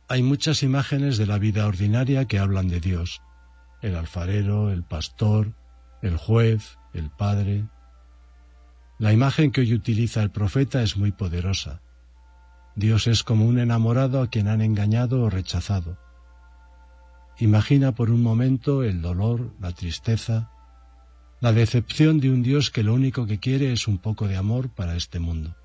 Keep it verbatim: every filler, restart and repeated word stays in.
Hay muchas imágenes de la vida ordinaria que hablan de Dios: el alfarero, el pastor, el juez, el padre. La imagen que hoy utiliza el profeta es muy poderosa. Dios es como un enamorado a quien han engañado o rechazado. Imagina por un momento el dolor, la tristeza, la decepción de un Dios que lo único que quiere es un poco de amor para este mundo.